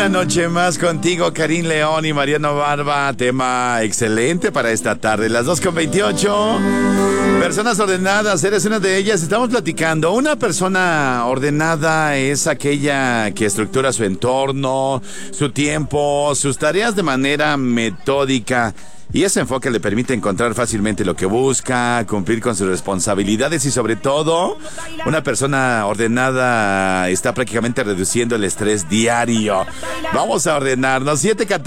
Una noche más contigo, Karim León y Mariano Barba. Tema excelente para esta tarde, las 2:28. Personas ordenadas, eres una de ellas. Estamos platicando. Una persona ordenada es aquella que estructura su entorno, su tiempo, sus tareas de manera metódica. Y ese enfoque le permite encontrar fácilmente lo que busca, cumplir con sus responsabilidades y sobre todo, una persona ordenada está prácticamente reduciendo el estrés diario. Vamos a ordenarnos.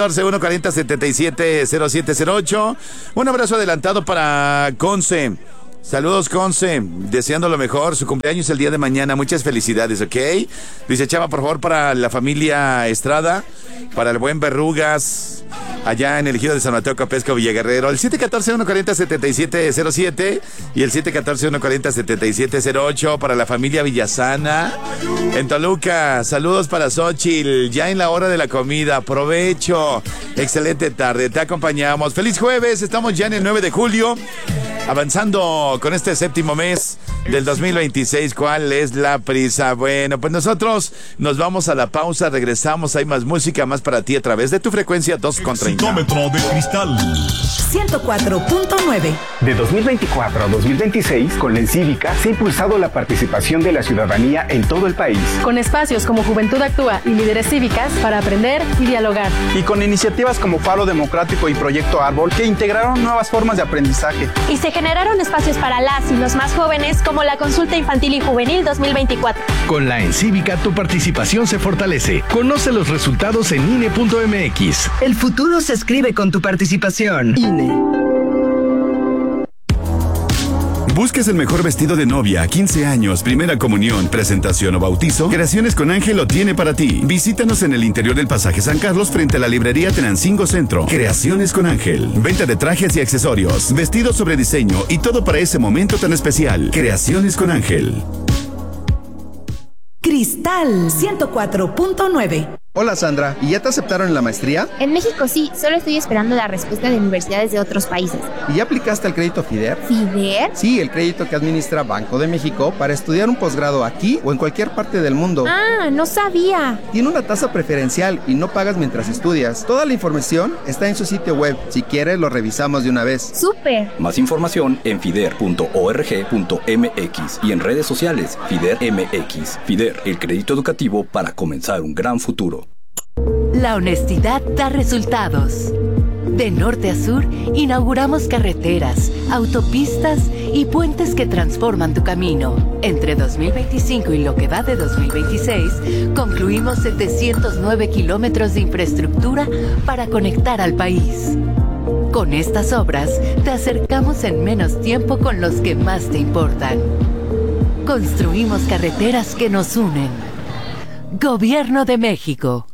714-140-770708. Un abrazo adelantado para Conce. Saludos, Conce, deseando lo mejor, su cumpleaños el día de mañana, muchas felicidades, ¿ok? Dice Chava, por favor, para la familia Estrada, para el buen Verrugas, allá en el ejido de San Mateo Capesco, Villaguerrero, el 714-140-7707 y el 714-140-7708 para la familia Villasana, en Toluca. Saludos para Xochitl, ya en la hora de la comida, provecho, excelente tarde, te acompañamos. Feliz jueves, estamos ya en el 9 de julio. Avanzando con este séptimo mes del 2026, ¿cuál es la prisa? Bueno, pues nosotros nos vamos a la pausa, regresamos, hay más música, más para ti a través de tu frecuencia 2.30. Exitômetro de Cristal 104.9. De 2024 a 2026, con la Encívica se ha impulsado la participación de la ciudadanía en todo el país. Con espacios como Juventud Actúa y Líderes Cívicas para aprender y dialogar. Y con iniciativas como Faro Democrático y Proyecto Árbol que integraron nuevas formas de aprendizaje. Y se generaron espacios para las y los más jóvenes como la Consulta Infantil y Juvenil 2024. Con la Encívica tu participación se fortalece. Conoce los resultados en INE.mx. El futuro se escribe con tu participación. INE. ¿Buscas el mejor vestido de novia, 15 años, primera comunión, presentación o bautizo? Creaciones con Ángel lo tiene para ti. Visítanos en el interior del Pasaje San Carlos frente a la librería Tenancingo Centro. Creaciones con Ángel. Venta de trajes y accesorios, vestidos sobre diseño y todo para ese momento tan especial. Creaciones con Ángel. Cristal 104.9. Hola Sandra, ¿y ya te aceptaron en la maestría? En México sí, solo estoy esperando la respuesta de universidades de otros países. ¿Y ya aplicaste al crédito FIDER? ¿FIDER? Sí, el crédito que administra Banco de México para estudiar un posgrado aquí o en cualquier parte del mundo. Ah, no sabía. Tiene una tasa preferencial y no pagas mientras estudias. Toda la información está en su sitio web. Si quieres, lo revisamos de una vez. ¡Súper! Más información en fider.org.mx y en redes sociales FIDER MX. FIDER, el crédito educativo para comenzar un gran futuro. La honestidad da resultados. De norte a sur, inauguramos carreteras, autopistas y puentes que transforman tu camino. Entre 2025 y lo que va de 2026, concluimos 709 kilómetros de infraestructura para conectar al país. Con estas obras, te acercamos en menos tiempo con los que más te importan. Construimos carreteras que nos unen. Gobierno de México.